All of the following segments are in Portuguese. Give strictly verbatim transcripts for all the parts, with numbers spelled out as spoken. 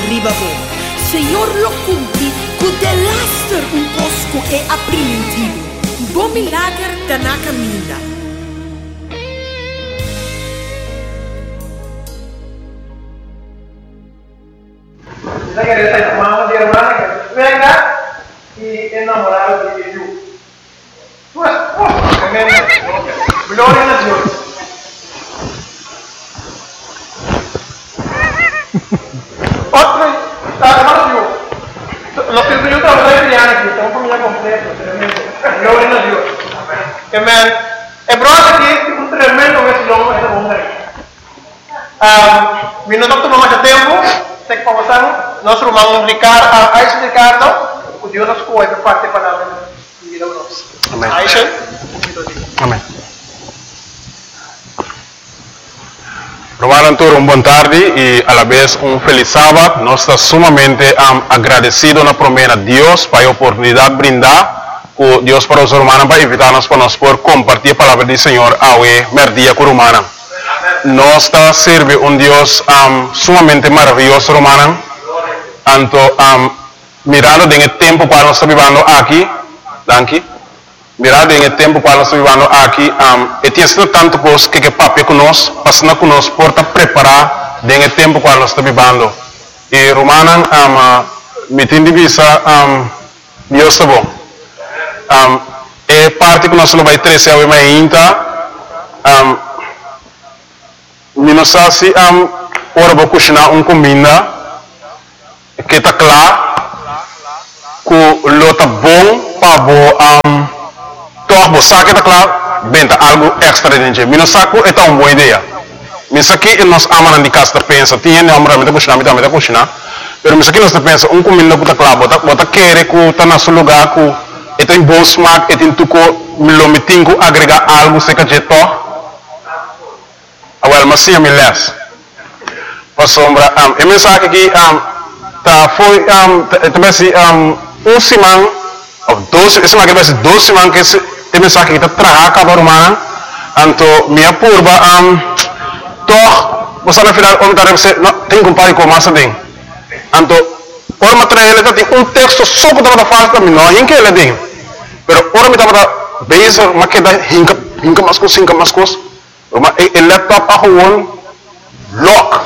arriba vos. Señor lo cumpli, que de laster un cosco e aprimentivo. Bo milagre da na camina. Kita queremos estar mamá de hermana que venga y enamorado de Dios. Pues, oh, tremendo. Gloria a Dios. Otro, hermano Dios. Los que yo trabajo de Diana aquí, estamos familia completa, tremendo. Gloria a Dios. Amén. El brother aquí es un tremendo vecino de esta mujer. Um, mi no tomó mucho tiempo. Tem que começar nosso irmão Ricardo, a Aisha Ricardo, o Deus nos cuida para parte para a vida nossa. Amém. Aisha. Amém. Romaran Tour, uma boa tarde e a la vez um feliz sábado. Nós estamos sumamente um, agradecidos na promessa de Deus para a oportunidade de brindar com Deus para os romanos para invitar-nos para nós por compartilhar a palavra do Senhor ao merdia com romana. Nós está servindo um Deus um, sumamente maravilhoso, romano. Anto, um, mirando em tempo para nós vivendo aqui, danke. Mirando em tempo para nós vivendo aqui, um, e tem sido tanto coisa que que papi conosco, passando conosco por estar preparar em tempo para nós vivendo. E romano, um, me tem divisa, um, Deus está bom. Um, e parte que nós não vai trazer a minha inta, um, não sei se um, ora vou cozinhar uma comida que está claro que lo está bom para um, todos você que está claro venda algo extra dentro. Não sei que é uma boa ideia. Não sei que nós amamos de casa pensa tinha não amamos de cozinhar, de de cozinhar, mas não sei que nós pensa uma comida que está claro, bota bota querer que está no seu lugar que é tem bom smack, é tem tudo lo metingo agregar algo se que é to Well, mas sim, me les. Para sombra, um, a mensagem aqui, um, tá foi, um, também se, um, um semana, ou doze, esse aqui vai ser doze semanas que esse, a mensagem aqui tá trabalhando cada romana, então minha curva, um, toch, você na final, onde tá você, não tem que comparar com massa bem. Então, ora material ele tem um texto só que tá fácil também, não, em que ele tem, pero ora me tá para base, mas que dá hinca, hinca mais coisa, hinca mais coisa. El laptop a gewoon lock.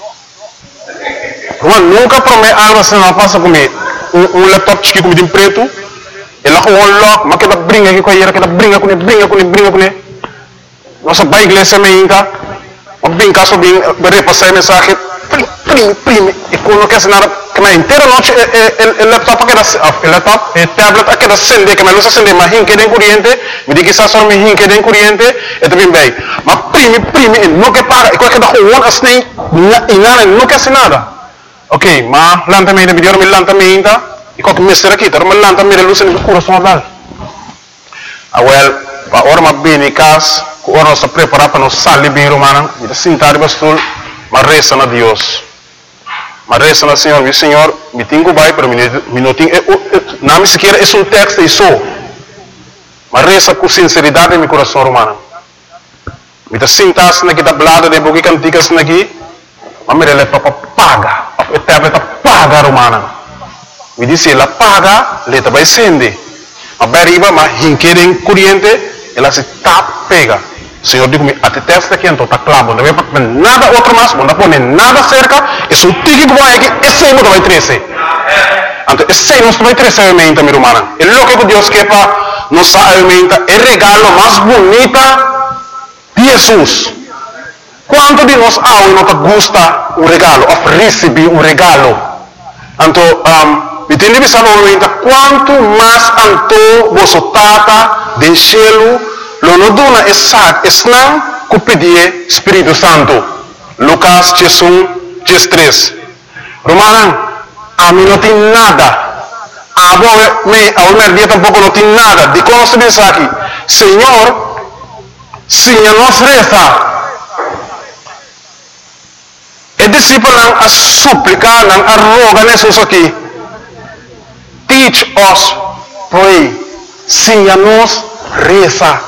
Gewoon nunca promete algo assim não passa comigo. Um, um laptop chique como de preto. Ele a gewoon lock, mas que da brinca aqui com a que da brinca com ele, brinca com ele, brinca com ele. Nossa pai inglesa me inca. Mas bem caso bem, repassar a mensagem. Prime, prime. E quando quer nada, que na inteira noite o laptop aqui da, o laptop, o tablet aqui da acende, que me luz acende, mas hinque de corrente, me diz que está só me hinque de corrente, e também bem. Mas prime, prime, não quer pagar, e qualquer da rua assim, e nada, não quer nada. Ok, mas lanta me de vídeo, me lanta me ainda, e qualquer mestre aqui, tá, me lanta me de luz no coração dal. Ah, well, para hora mais bem em casa, hora nós preparar para nós sair bem romana, e sentar bastul. Mas reza a Deus. Mas reza ao Senhor, meu Senhor, me tenho vai, pero me não tenho, não me sequer é um texto e só. Mas reza com sinceridade em meu coração romano. Me está sentado aqui, está blado de boca canticas aqui, mas me releva para paga, a tablet paga romana. Me disse, ela paga, ela vai acender. Mas vai arriba, mas hinquerem corrente, ela se tap pega. O Senhor diz que até testa aqui então está claro, não vai nada outro mais, não pode nada cerca, é só tique que vai aqui, esse aí não vai trazer. Então esse aí não vai trazer a alimenta, minha irmã. É o que Deus quer para nos alimenta, é o regalo mais bonito de Jesus. Quanto de nós há e não gosta o regalo, ou receber um regalo. Então, um, me tem que pensar no quanto mais anto você tata de cielo. Lo no dona esat esnang ku pedie Espírito Santo. Lucas um, três. Romanan, a mim não tem nada. A me, a uma dia tampouco não tem nada. De como se diz aqui, Senhor, se nos reza, e discípulo não a suplicar, não a rogar Jesus aqui. Teach us, pray. Se nos reza.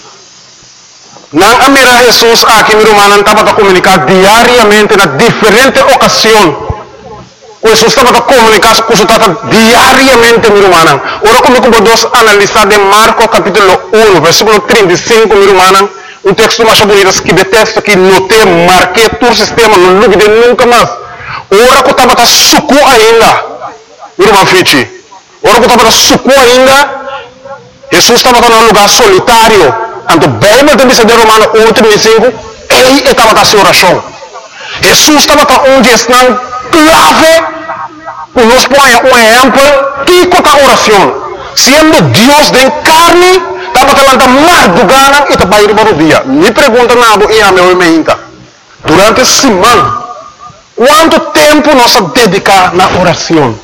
Nang amira Jesus aqui, meu irmão, estava a comunicar diariamente na diferente ocasião. Jesus estava a comunicar com o diariamente, meu irmão. Ora, como podemos analisar de Marcos capítulo um, versículo trinta e cinco, meu irmão, um texto mais bonito que detesta que notei, marquei todo o sistema, não lugue de nunca mais. Ora, que estava a suco ainda, meu irmão Fichi. Ora, que estava a suco ainda, Jesus estava em um lugar solitário. Então, bem, mas tem de Romano um, trinta e cinco, ele estava a sua oração. Jesus estava onde está clave, que nos põe um exemplo, que é a oração. Sendo Deus de carne, estava falando mais do gana e estava indo para o dia. Me pergunta nada e a meu meinta. Durante a semana, quanto tempo nós dedicamos na oração?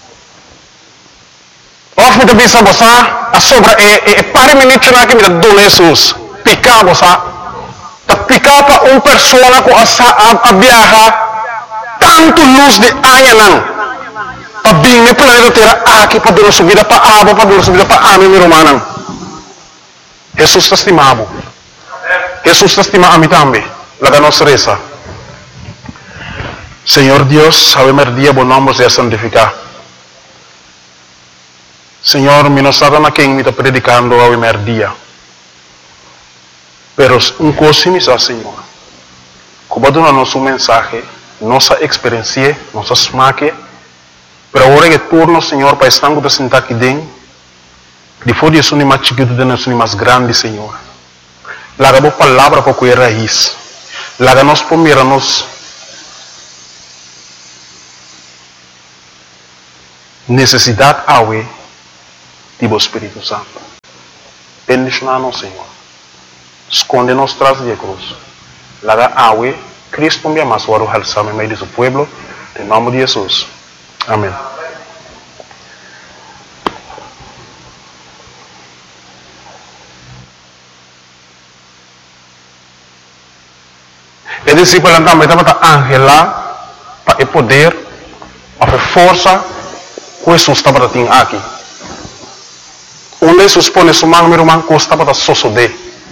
Of me bisa você, a sobra é para minutos na que me dá Jesus. Picar você, tá picar para uma pessoa que a viajar tanto luz de aia não. Para bem me planeta terra aqui para dar subida para água, para dar subida para a meu irmão. Jesus te estimamos. Jesus te estima a mim também. La nossa reza. Senhor Deus, sabemos dia bom nome é santificar. Senhor, me nos está quem me está predicando ao primeiro dia. Pero um coisa me diz, Senhor, como dá nosso mensagem, nossa experiência, nossa smaque, pero agora que turno, Senhor, para estar com sentar aqui dentro, depois de isso, mais chiquito, de nós, mais grande, Senhor. Laga a palavra para que é raiz. Laga nós primeiro nos necessidade awe do Espírito Santo. Bendicionar-nos, Senhor. Esconde-nos tras de cruz. Laga awe, Cristo me ama, suaro halsame meio de seu pueblo, em nome de Jesus. Amém. E discípulo também estava angela para o poder, a força que Jesus estava tendo aqui. Onde Jesus põe sua mão, meu irmão, que estava a sosodé.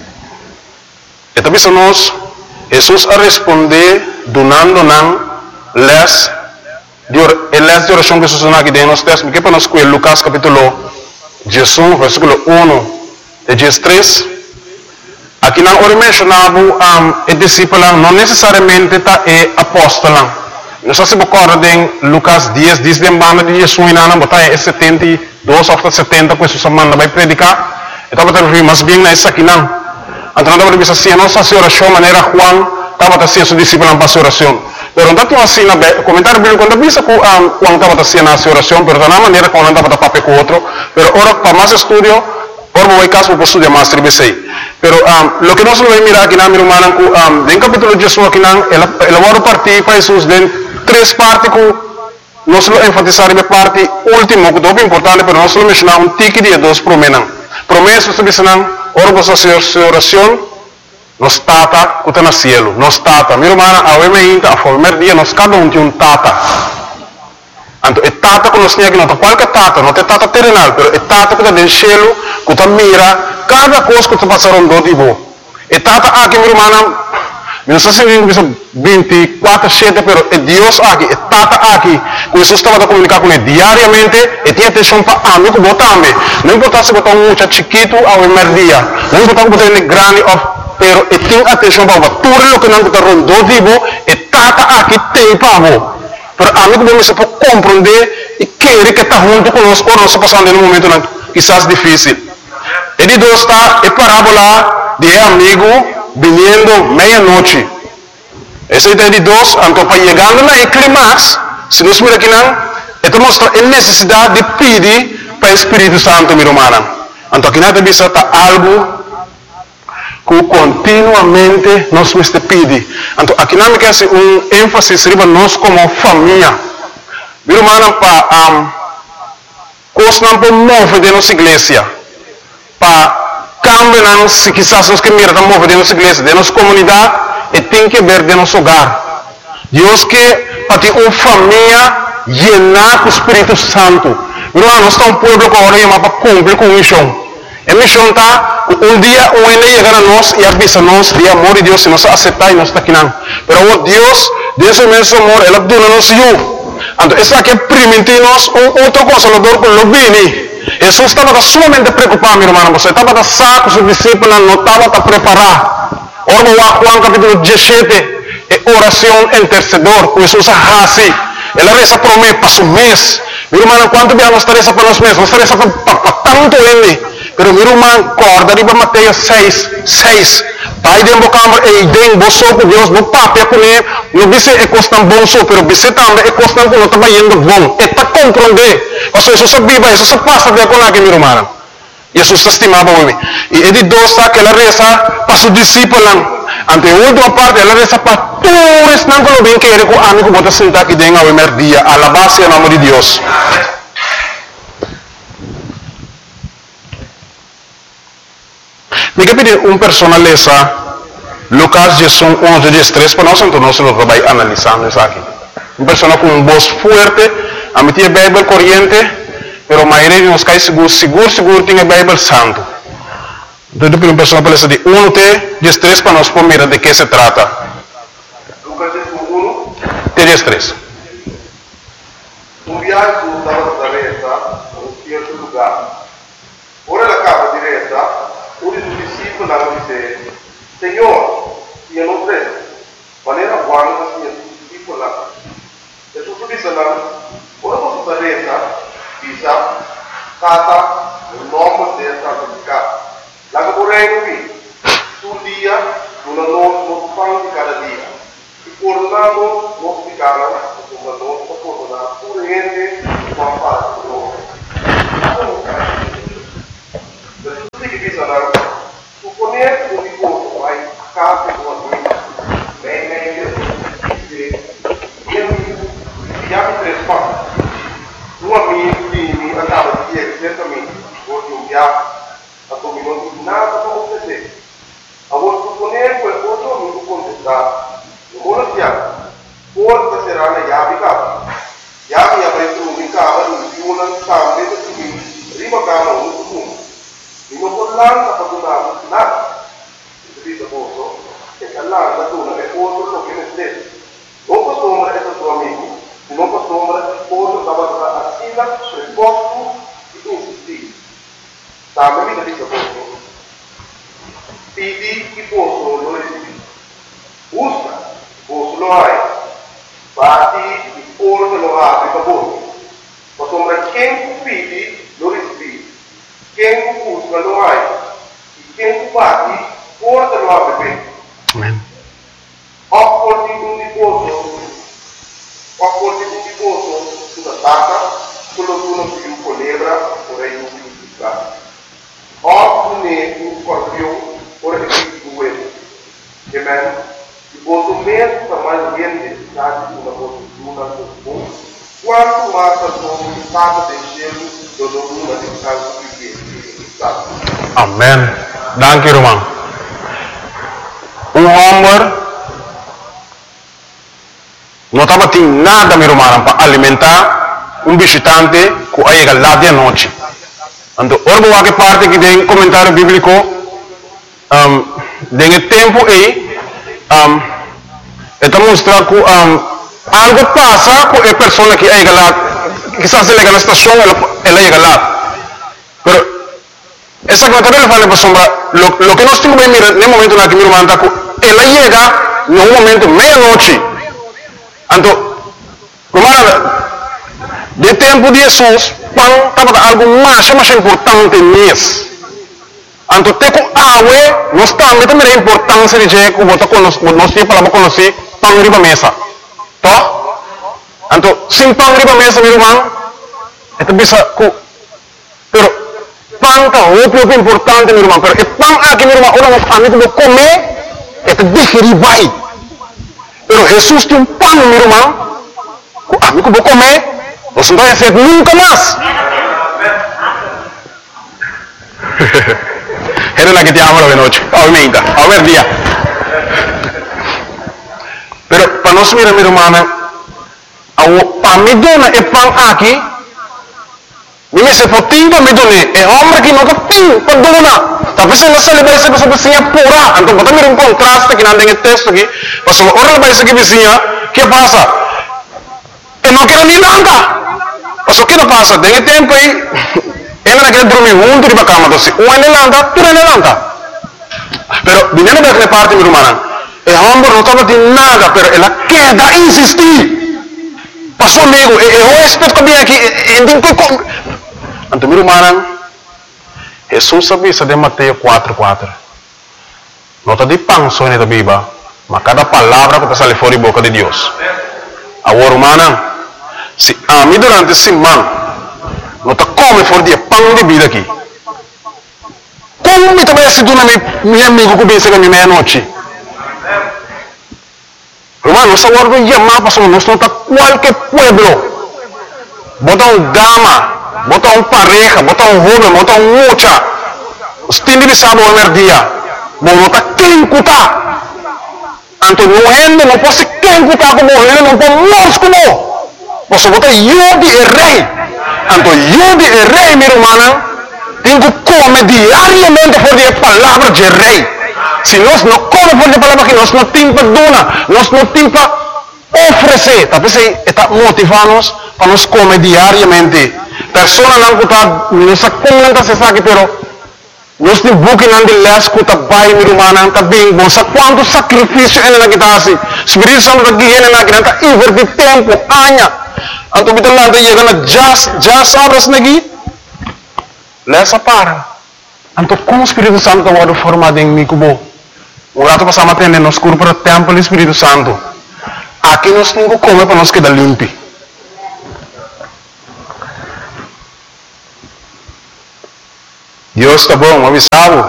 E também se nós, Jesus a responder, donando-nos les, les de oração que Jesus não aqui dentro, nós temos que para nós com Lucas capítulo dezesseis, versículo um, de dezesseis. Aqui não ora mencionava um, o discípulo não necessariamente tá é apóstolo. Nós se recorda em Lucas dez, diz de banda de Jesus na na botar é setenta e dois ou setenta que Jesus manda vai predicar. Então vai ter mais bem nessa aqui não. Então não vai dizer assim, nossa oração maneira Juan estava a ser seu discípulo para a oração. Pero não tinha assim na comentário bíblico quando diz que Juan estava a ser na oração, pero da maneira como não estava a papel com outro. Pero ora para mais estudo, ora vou caso para estudar mais tribesei. Pero um, lo que nós vamos mirar aqui na minha irmã, um, em capítulo dezesseis aqui não, ela ela vai partir para Jesus de três partes que nós vamos enfatizar a parte última, que é muito importante, pero nós vamos mencionar um tique de dois promessas. Promessas que dizem, ora você a sua oração, nos tata que está no cielo, nos tata. Minha irmã, a primeira, a primeiro dia, nós cada um tem um tata. Então, é tata que nós temos aqui, não é qualquer tata, não é tata terrenal, mas é tata que está no cielo, que está mira cada coisa que está passando do tipo. É tata aqui, minha irmã, não sei se vinte e quatro sete, mas é Deus aqui, é tata aqui, que Jesus estava a comunicar com ele diariamente, e tinha atenção para amigo botar-me. Não importa se botar um muchacho chiquito ao primeiro dia, não importa se botar ele grande, pero e tinha atenção para tudo o que não está rondando tipo, é tata aqui tem para você. Pero amigo bom, você pode compreender e querer que está junto conosco, ou não está passando em um momento não, quizás difícil. E de dois está a parábola de amigo vindo meia-noite. Esse é de dois, então para chegando na clímax, se nós miramos aqui não, então mostra a necessidade de pedir para o Espírito Santo, meu irmão. Então aqui nada disso está algo que continuamente nós temos que pedir. Então aqui não me quer ser um ênfase para nós como família. Meu irmão, para um, coisas não podemos mover de nossa igreja. Para cambiar, se quizás nós queremos mover de nossa igreja, de nossa comunidade, e tem que ver de nosso hogar. Deus quer para ter uma família llena com o Espírito Santo. Meu irmão, nós estamos um povo que agora chama para cumprir com a missão. A missão está, um dia um ele chegar a nós e avisa nós de amor de Deus, se nós aceitar e nós está aqui não. Pero Deus, Deus é mesmo amor, Ele dá-nos eu. Então, essa aqui é primitivos, um outro consolador com o Bini. Jesus estava sumamente preocupado, meu irmão. Você estava saco, seus discípulos não estavam a preparar. Ora, Juan capítulo dezessete, é oração intercedor. Jesus assim, ela reza por mim, para o mês. Meu irmão, quanto bem nós reza para os meses? Nós reza para tanto ele. Pero meu irmão, corda, riba Mateus seis, seis. Pai de embocambre, e den, boso com Deus, no papel com ele, no vice é costan bom so, pero vice também é costan com nota indo bom. É para compreender. Mas Jesus sabia, Jesus passa de com aqui, meu irmão. Jesus estimava o homem. E ele dosta que ela reza para seus discípulos. Ante a última parte, ela reza para todos, não como bem que ele com amigo bota sentar aqui dentro ao primeiro dia, alabar-se o nome de Deus. Me pedir um personaleza Lucas Jesus onze, dezesseis para nós, então nós vamos analisando isso aqui. Uma pessoa com uma voz forte, a meter a Bíblia corrente, pero a maioria de nós cai seguro, seguro, seguro tem a Bíblia santo. Então, depois uma pessoa pode dizer um, dezesseis para nós mirar de que se trata. Lucas um, dezesseis. Um viaggio dalla Nazareta a un certo lugar. Ora la capa diretta, uno dei discepoli disse: Signore, io non credo, ma era buono che sia discepolo. Gesù disse: ora posso Nazareta, disse, cata, il nome del santificato. La vorrei qui, sul dia, non non fanno di cada dia. E coronando, non si cala, come non si corona, pure niente, ma fa loro. Gesù che disse: supponete un riposo, vai a casa di una guida, bene, meglio, dice, io mi chiamo tre spazi. Un amico mi andava di ieri, certamente, oggi un viaggio, a cui non dico nada come se a voi supponere quel cosa non può contestare. Non vuole piano, forse sarà una chiave cava. Chiave avrei trovato in cava, non più una scambia di cui prima cava un punto. E non può l'anno a donare nada. Capito posso? Che l'anno dona è forse lo che ne stesso. Non posso ombra è tuo amico, non posso ombra forse stava a sila, sul posto di insistire. Também me diz a posso. Pedi que posso lo recebi. Busca, posso lo hai. Bati e forse lo apri para você. Mas sombra quem pede lo recebi. Quem busca lo hai. E quem bate forse lo apre bem. Amém. Opporti un riposo. Opporti un riposo sulla tacca, quello che uno più colebra, vorrei un più fiscale. Opne um escorpião por aquele doente. Amen. E o mesmo tamanho de necessidade de uma postura comum, quanto mais a sua estado de gelo do domínio de casa que está. Amém. Danke, irmão. Um homem não estava tendo nada, meu irmão, para alimentar um visitante que chega lá de noite. Então, ora que parte que tem comentário bíblico, um, tem tempo aí, um, está mostrando que um, algo passa com a pessoa que chega lá, quizás ele chega na estação, ela, ela chega lá. Mas, essa comentário ele fala para sombra, lo, lo que nós temos que mirar no momento na que meu irmão está, ela chega no momento meia-noite. Então, irmão, de tempo de Jesus, pão estava algo mais, mais importante mesmo. Então, tem com água, nós também temos a importância de dizer que nós temos para conhecer pão riba mesa. Tá? Então, sem pão riba mesa, meu irmão, é bisa que, pero pão está muito importante, meu irmão. Pero é pão aqui, meu irmão, ora a mim vou comer, é digerir vai. Pero Jesus tem um pão, meu irmão, a mim vou comer. Você não vai ser nunca mais. Era la que te amo de noche, obviamente, a ver día. Pero para nós mirar, meu irmão, para mim dona é pão aqui. Me se potinho para me donar. É homem que nunca tem para donar. Tapi se você vai ser pessoa vizinha pura. Então, bota mirar um contraste que não tem texto aqui. Mas ora vai ser que vizinha, que passa? e não quero nem nada. Mas o que não passa? Tem tempo aí, ele não quer dormir junto de cama, então se um é levanta, tu é levanta. Pero, viniendo da quelle parte, mi romana, e hombre não estava de nada, pero ela quer da insistir. Passou amigo, e eu respeito que aqui, e digo que... Então, mi romana, Jesus sabia de Mateus quatro, quatro. Não está de pão só na Bíblia, mas cada palavra que está saindo fora da boca de Deus. Agora, romana, se a mim durante a semana, não está come fora de pão de vida aqui. Como me também se tu na minha amigo que pensa que é meia-noite? Romano, nós agora vamos chamar para nós não está qualquer pueblo. Bota um dama, bota um pareja, bota um jovem, bota um mucha. Os tindi de sábado ao dia. Bom, não está quem cutar. Então, não é, não pode ser quem cutar como ele, não pode nós como. Você bota Yudi e rei. Então, Yudi e rei, minha irmã, tem que comer diariamente por a palavra de rei. Se nós não comemos por a palavra que nós não temos para donar, nós não temos para oferecer. Talvez está motivando-nos para nós comer diariamente. Pessoas não está, não se comenta se sabe, pero nós temos bukin de les que está bem, minha irmã, está bem bom. Sabe quanto sacrifício é na que está assim? Espírito Santo está aqui, é na que está invertir tempo, anos. Então, kita lá chega na jas, jas obras nagi. Lesa para. Então, como o Espírito Santo está agora formado em mim, como o rato passamos a ter nos cursos para o templo do Espírito Santo. Aqui nós temos que comer para nós quedar limpo. Deus está bom, avisado.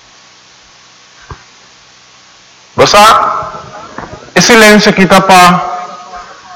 Basta, esse silêncio aqui está para